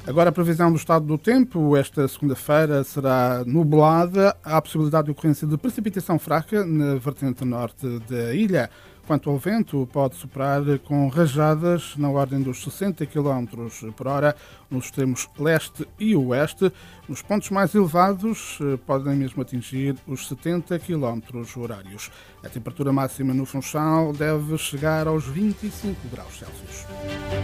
Agora a previsão do estado do tempo. Esta segunda-feira será nublada. Há a possibilidade de ocorrência de precipitação fraca na vertente norte da ilha. Quanto ao vento, pode soprar com rajadas na ordem dos 60 km por hora nos extremos leste e oeste. Nos pontos mais elevados, podem mesmo atingir os 70 km horários. A temperatura máxima no Funchal deve chegar aos 25 graus Celsius.